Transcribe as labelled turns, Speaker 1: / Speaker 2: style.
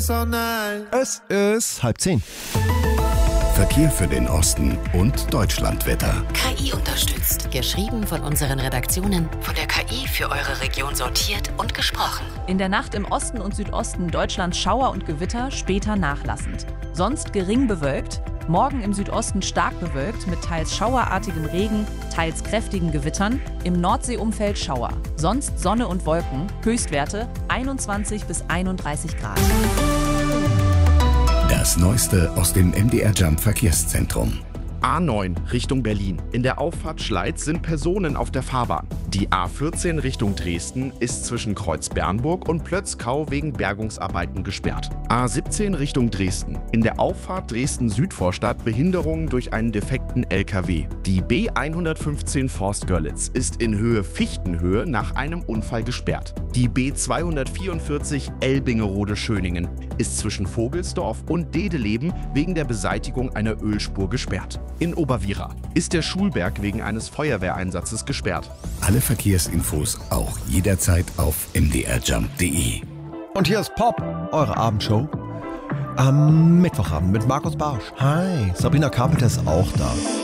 Speaker 1: Es ist 9:30.
Speaker 2: Verkehr für den Osten und Deutschlandwetter.
Speaker 3: KI unterstützt. Geschrieben von unseren Redaktionen, von der KI für eure Region sortiert und gesprochen.
Speaker 4: In der Nacht im Osten und Südosten Deutschlands Schauer und Gewitter, später nachlassend. Sonst gering bewölkt, morgen im Südosten stark bewölkt mit teils schauerartigem Regen, teils kräftigen Gewittern, im Nordseeumfeld Schauer. Sonst Sonne und Wolken, Höchstwerte 21 bis 31 Grad.
Speaker 2: Das Neueste aus dem MDR Jump Verkehrszentrum.
Speaker 5: A9 Richtung Berlin. In der Auffahrt Schleiz sind Personen auf der Fahrbahn. Die A14 Richtung Dresden ist zwischen Kreuz-Bernburg und Plötzkau wegen Bergungsarbeiten gesperrt. A17 Richtung Dresden. In der Auffahrt Dresden-Südvorstadt Behinderungen durch einen defekten LKW. Die B115 Forst-Görlitz ist in Höhe Fichtenhöhe nach einem Unfall gesperrt. Die B244 Elbingerode-Schöningen ist zwischen Vogelsdorf und Dedeleben wegen der Beseitigung einer Ölspur gesperrt. In Oberwiera ist der Schulberg wegen eines Feuerwehreinsatzes gesperrt.
Speaker 2: Alle Verkehrsinfos auch jederzeit auf mdrjump.de.
Speaker 1: Und hier ist Pop, eure Abendshow. Am Mittwochabend mit Markus Barsch. Hi, Sabrina Carpenter ist auch da.